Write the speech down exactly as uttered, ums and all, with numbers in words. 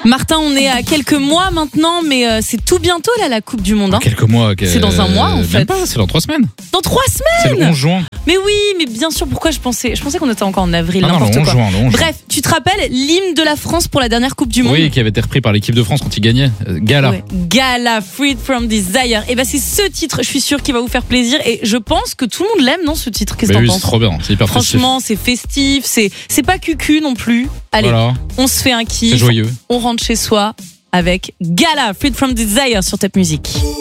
Martin, on est à quelques mois maintenant, mais euh, c'est tout bientôt là la Coupe du Monde. Hein. Quelques mois. Que... C'est dans un mois en fait. Même pas, c'est dans trois semaines. Dans trois semaines. C'est le onze juin. Mais oui, mais bien sûr. Pourquoi je pensais, je pensais qu'on était encore en avril, ah n'importe non, le quoi. onze juin, le onze Bref, tu te rappelles l'hymne de la France pour la dernière Coupe du Monde? Oui, qui avait été repris par l'équipe de France quand ils gagnaient. Euh, Gala. Ouais. Gala, Freed from Desire. Et ben c'est ce titre, je suis sûre qu'il va vous faire plaisir. Et je pense que tout le monde l'aime, non, ce titre? Qu'est-ce que bah t'en oui, penses? c'est trop bien. C'est hyper Franchement, c'est festif, c'est c'est pas cucu non plus. Allez, voilà. On se fait un kiff. C'est joyeux. On rentre chez soi avec Gala, Freed from Desire sur Top Music.